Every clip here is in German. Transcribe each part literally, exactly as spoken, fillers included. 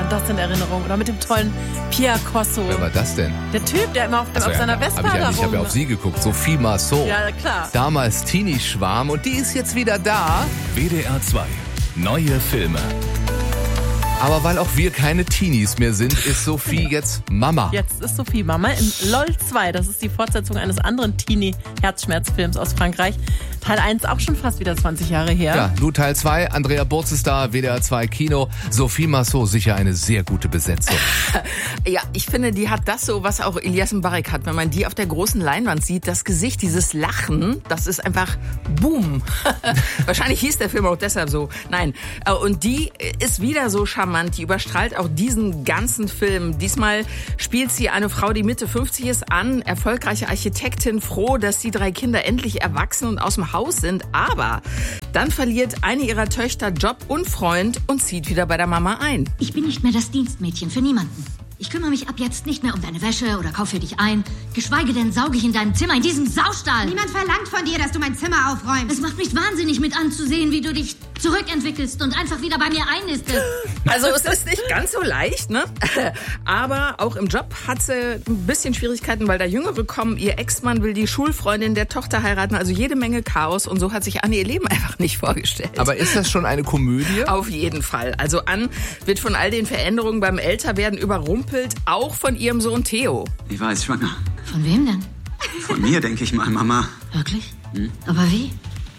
das in Erinnerung. Oder mit dem tollen Pierre Corso. Wer war das denn? Der Typ, der immer auf, Achso, auf ja, seiner hab Vespa ich, ja, da ich habe ja rum- auf sie geguckt, Sophie Marceau. Ja, klar. Damals Teenie-Schwarm und die ist jetzt wieder da. W D R zwei. Neue Filme. Aber weil auch wir keine Teenies mehr sind, ist Sophie jetzt Mama. Jetzt ist Sophie Mama in LOL zwei. Das ist die Fortsetzung eines anderen Teenie-Herzschmerzfilms aus Frankreich. Teil eins auch schon fast wieder zwanzig Jahre her. Ja, nun Teil zwei, Andrea Burz ist da, W D R zwei Kino. Sophie Marceau, sicher eine sehr gute Besetzung. Ja, ich finde, die hat das so, was auch Elias Mbarek hat. Wenn man die auf der großen Leinwand sieht, das Gesicht, dieses Lachen, das ist einfach Boom. Wahrscheinlich hieß der Film auch deshalb so. Nein, und die ist wieder so charmant. Die überstrahlt auch diesen ganzen Film. Diesmal spielt sie eine Frau, die Mitte fünfzig ist, an, erfolgreiche Architektin, froh, dass die drei Kinder endlich erwachsen und aus dem Haus sind. Aber dann verliert eine ihrer Töchter Job und Freund und zieht wieder bei der Mama ein. Ich bin nicht mehr das Dienstmädchen für niemanden. Ich kümmere mich ab jetzt nicht mehr um deine Wäsche oder kaufe für dich ein. Geschweige denn sauge ich in deinem Zimmer, in diesem Saustall. Niemand verlangt von dir, dass du mein Zimmer aufräumst. Es macht mich wahnsinnig mit anzusehen, wie du dich zurückentwickelst und einfach wieder bei mir einnistest. Also es ist nicht ganz so leicht, ne? Aber auch im Job hat sie ein bisschen Schwierigkeiten, weil da Jüngere kommen. Ihr Ex-Mann will die Schulfreundin der Tochter heiraten. Also jede Menge Chaos. Und so hat sich Anne ihr Leben einfach nicht vorgestellt. Aber ist das schon eine Komödie? Auf jeden Fall. Also Anne wird von all den Veränderungen beim Älterwerden überrumpelt. Auch von ihrem Sohn Theo. Ich war jetzt schwanger. Von wem denn? Von mir, denke ich mal, Mama. Wirklich? Hm? Aber wie?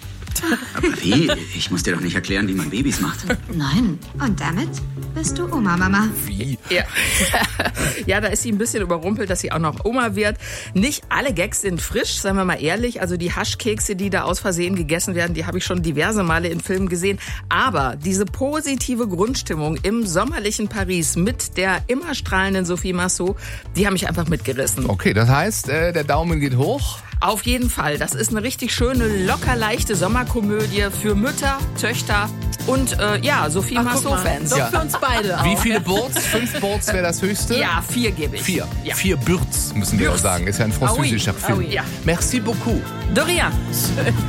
Aber wie? Ich muss dir doch nicht erklären, wie man Babys macht. Nein. Und damit bist du Oma, Mama. Wie? Ja. Ja, da ist sie ein bisschen überrumpelt, dass sie auch noch Oma wird. Nicht alle Gags sind frisch, seien wir mal ehrlich. Also die Haschkekse, die da aus Versehen gegessen werden, die habe ich schon diverse Male in Filmen gesehen. Aber diese positive Grundstimmung im sommerlichen Paris mit der immer strahlenden Sophie Marceau, die haben mich einfach mitgerissen. Okay, das heißt, äh, der Daumen geht hoch. Auf jeden Fall. Das ist eine richtig schöne, locker leichte Sommerkomödie für Mütter, Töchter und äh, ja, Sophie Marceau-Fans. Doch Ja. für uns beide auch. Wie viele Boards? Fünf Boards wäre das höchste? Ja, vier gebe ich. Vier. Ja. Vier Bürz, müssen wir Bürz. auch sagen. Ist ja ein französischer Ah oui. Film. Ah oui. Ja. Merci beaucoup. De rien.